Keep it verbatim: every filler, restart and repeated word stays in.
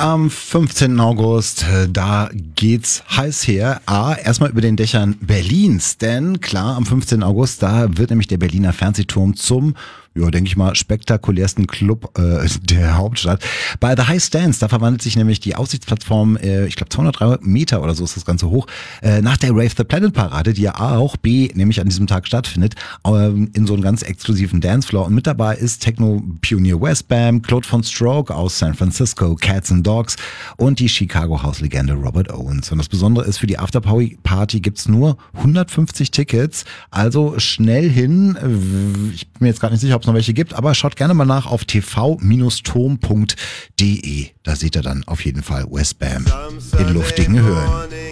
am fünfzehnten August, da geht's heiß her. A, erstmal über den Dächern Berlins, denn klar, am fünfzehnten August, da wird nämlich der Berliner Fernsehturm zum, ja, denke ich mal, spektakulärsten Club äh, der Hauptstadt. Bei The High Stands, da verwandelt sich nämlich die Aussichtsplattform, äh, ich glaube zweihundertdrei Meter oder so ist das Ganze hoch, äh, nach der Rave the Planet Parade, die ja A auch, B, nämlich an diesem Tag stattfindet, ähm, in so einem ganz exklusiven Dancefloor. Und mit dabei ist Techno-Pionier Westbam, Claude von Stroke aus San Francisco, Cats and Dogs und die Chicago-House-Legende Robert Owens. Und das Besondere ist, für die Afterparty gibt's nur hundertfünfzig Tickets, also schnell hin. Ich bin mir jetzt gar nicht sicher, ob es noch welche gibt, aber schaut gerne mal nach auf t v Bindestrich turm punkt d e. Da seht ihr dann auf jeden Fall Westbam in luftigen Höhen.